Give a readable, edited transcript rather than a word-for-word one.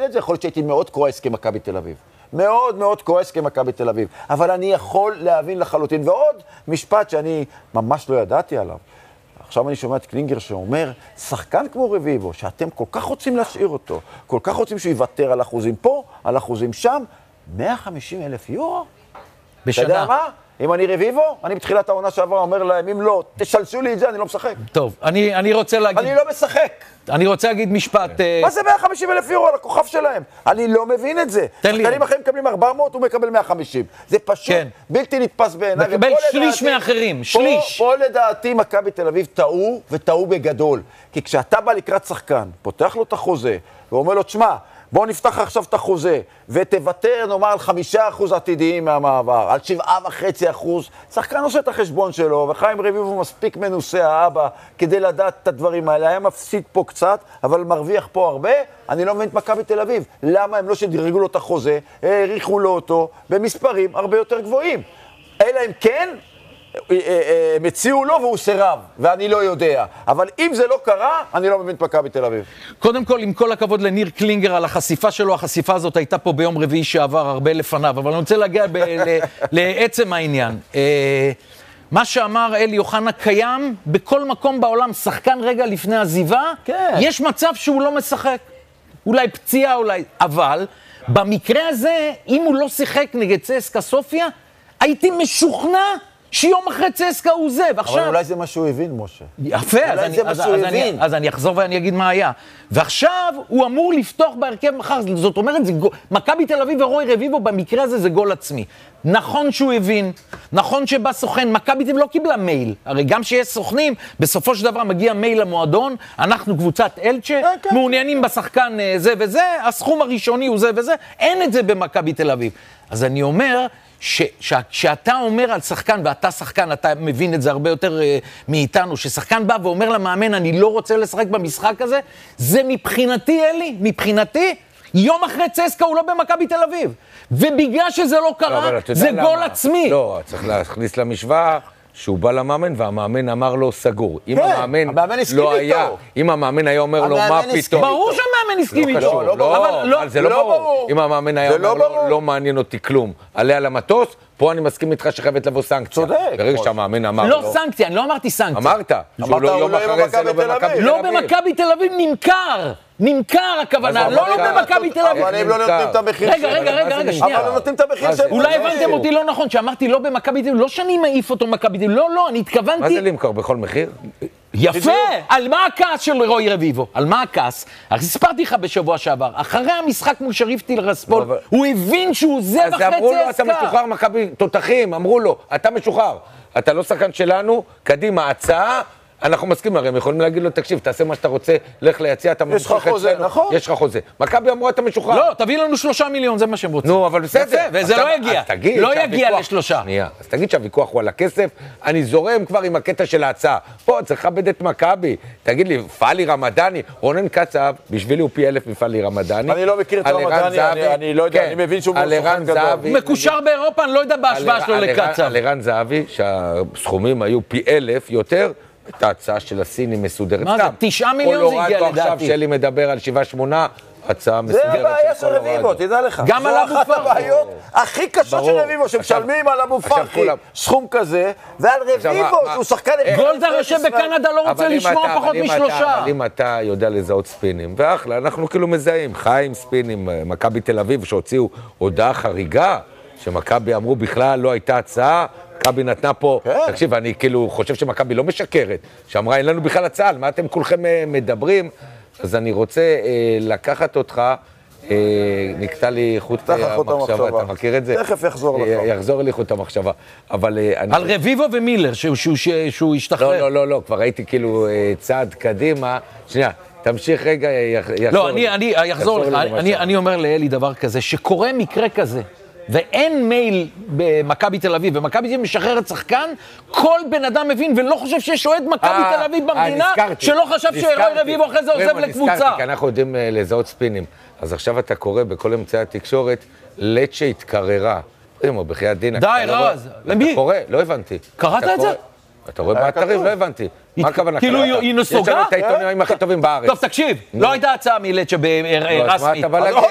מקבל את זה, יכול להיות שהייתי מאוד כועס כמכבי תל אביב. מאוד מאוד כועס כמכבי תל אביב. אבל אני יכול להבין לחלוטין. ועוד משפט שאני ממש לא ידעתי עליו. עכשיו אני שומע את קלינגר שאומר, שחקן כמו רביבו, שאתם כל כך רוצים להשאיר אותו, כל כך רוצים שהוא יוותר על אחוזים פה, על אחוזים שם, 150,000 יורו? בשנה. אתה יודע מה? אם אני רביבו, אני בתחילת העונה שעברה אומר להם, אם לא, תשלשו לי את זה, אני לא משחק. טוב, אני רוצה להגיד... אני לא משחק. אני רוצה להגיד משפט... מה זה 150,000 יורו על הכוכב שלהם? אני לא מבין את זה. שחקנים אחרים מקבלים 400, הוא מקבל 150. זה פשוט בלתי נתפס בעיניי. מקבל שליש מאחרים, שליש. פה לדעתי מכבי תל אביב טעו, וטעו בגדול. כי כשאתה בא לקראת שחקן, פותח לו את החוזה, ואומר לו, תשמע, בואו נפתח עכשיו את החוזה, ותוותר, נאמר, על 5% עתידיים מהמעבר, על 7.5%. שחקן עושה את החשבון שלו, וחיים רביבו מספיק מנוסה, האבא, כדי לדעת את הדברים האלה. היה מפסיד פה קצת, אבל מרוויח פה הרבה. אני לא מבין את מכבי תל אביב. למה הם לא שדרגו לו את החוזה, העריכו לו אותו, במספרים הרבה יותר גבוהים? אלא אם כן, הם הציעו לו והוא סירב, ואני לא יודע. אבל אם זה לא קרה, אני לא מבין את מכבי תל אביב. קודם כל, עם כל הכבוד לניר קלינגר על החשיפה שלו, החשיפה הזאת הייתה פה ביום רביעי שעבר, הרבה לפניו, אבל אני רוצה להגיע לעצם העניין. מה שאמר אלי אוחנה קיים בכל מקום בעולם, שחקן רגע לפני עזיבה, כן. יש מצב שהוא לא משחק. אולי פציעה, אולי... אבל במקרה הזה, אם הוא לא שיחק נגד צסקה סופיה, הייתי משוכנע שיום אחרי צסקה הוא זה, ועכשיו... אבל אולי זה מה שהוא הבין, משה. יפה, אז אני אחזור ואני אגיד מה היה. ועכשיו הוא אמור לפתוח בהרכב מחר, זאת אומרת, מכבי תל אביב ורוי רביבו במקרה הזה זה גול עצמי. נכון שהוא הבין, נכון שבא סוכן, מכבי תל אביב לא קיבלה מייל. הרי גם שיש סוכנים, בסופו של דבר מגיע מייל למועדון, אנחנו קבוצת אלצ'ה, מעוניינים בשחקן זה וזה, הסכום הראשוני הוא זה וזה, אין את זה במכבי תל אביב. אז אני אומר... שאתה אומר על שחקן, ואתה שחקן, אתה מבין את זה הרבה יותר מאיתנו, ששחקן בא ואומר למאמן, אני לא רוצה לשחק במשחק הזה, זה מבחינתי, אלי, מבחינתי, יום אחרי צסקה הוא לא במכבי תל אביב. ובגלל שזה לא קרה, זה גול עצמי. לא, צריך להכניס למשוואה, שהוא בא למאמן, והמאמן אמר לו סגור. אם המאמן לא היה, אם המאמן היה אומר לו מה פתאום... ברור שהמאמן הסכים איתו. אבל זה לא ברור. אם המאמן היה אומר לו, לא מעניין אותי כלום. עליה למטוס, פה אני מסכים איתך שחייבת לבוא סנקציה. צודק. ברגע שהמאמן אמר לו... לא סנקציה, אני לא אמרתי סנקציה. אמרת. אמרת, הוא לא יהיה במכבי תל אביב. לא במכבי תל אביב, נמכר הכוונה, לא במכבי תל אביב. אבל הם לא נותנים את המחיר שלהם. רגע, שנייה. אבל הם נותנים את המחיר שלהם. אולי הבנתם אותי לא נכון, שאמרתי לא במכבי תל אביב, לא שאני מעיף אותו במכבי תל אביב, לא, אני התכוונתי... מה זה למכור בכל מחיר? יפה, על מה הכעס של רוי רביבו? על מה הכעס? אז הספרתי לך בשבוע שעבר, אחרי המשחק מול שריף טירספול, הוא הבין שהוא זה וחצי עסקה. אז אמרו לו, אתה משוחרר מכבי תותחים, אמרו לו, אתה משוחרר, אתה לא שחקן שלנו, קדימה, הצעה, אנחנו מסכימים, הרי הם יכולים להגיד לו, תקשיב, תעשה מה שאתה רוצה, לך ליציע, אתה יש לך חוזה, נכון? יש לך חוזה. מכבי אמרו, אתה משוחרר. לא, תביא לנו 3 מיליון, זה מה שהם רוצים. נו, אבל בסדר. וזה לא יגיע. לא יגיע ל3. שנייה, אז תגיד שהוויכוח הוא על הכסף, אני זורם כבר עם הקטע של ההצעה. פה, צריך לכבד את מכבי. תגיד לי, פאלי רמדני, רונן קצב, בשבילי הוא פי 1000 מפאלי רמדני. אני לא מכיר את רמדני, אני לא יודע, אני מבין שהוא סוכן גדול. הוא מקושר באירופה, אני לא יודע בהשוואה שלו לקצב. על ערן זהבי, שהסכומים היו פי 1000 יותר, את ההצעה של הסינים מסודרת. מה זה? 9 מיליון זה הגיע לדעתי. עכשיו שלי מדבר על 7-8, הצעה מסודרת. זה הבעיה של רביבו, תדע לך. גם על אבו פרחי. זו אחת הבעיות הכי קשות של רביבו, שמשלמים על אבו פרחי סכום כזה, ועל רביבו, שהוא שחקן... גולדה יושב בקנדה לא רוצה לשמוע פחות מ3. אבל אם אתה יודע לזהות ספינים, ואחלה, אנחנו כאילו מזהים, חיים ספינים, מכבי תל אביב, שהוציאו הודעה חריגה, שמכבי אמרו בכלל לא הייתה הצעה, מכבי נתנה פה, תקשיב, אני כאילו חושב שמכבי לא משקרת, שאמרה, אין לנו בכלל הצעה, על מה אתם כולכם מדברים? אז אני רוצה לקחת אותך, נקטע לי חוט המחשבה, אתה מכיר את זה? תכף יחזור לך. יחזור לי חוט המחשבה, אבל... על רביבו ומילר, שהוא השתחרר. לא, כבר הייתי כאילו צעד קדימה, שנייה. תמשיך רגע, לא, אני אחזור לך, אני אומר לאלי דבר כזה, שקורה מקרה כזה, ואין מייל במכבי תל אביב, ומכבי תל אביב משחררת שחקן, כל בן אדם מבין ולא חושב שיש אוהד מכבי תל אביב במדינה, שלא חשב שרוי רביבו אחרי זה עוזב לקבוצה. נזכרתי, כי אנחנו יודעים לזהות ספינים. אז עכשיו אתה קורא בכל אמצעי התקשורת, לצ'ה התקררה. בחיית דין. די, רז. למי? אתה קורא, לא הבנתי. קראת את זה? אתה רואה באתרים, לא הבנתי. מה הכוונה? כאילו היא נסוגה? יש לנו את העיתונים הכי טובים בארץ. טוב, תקשיב, לא הייתה הצעה מלצ'ה רסמית.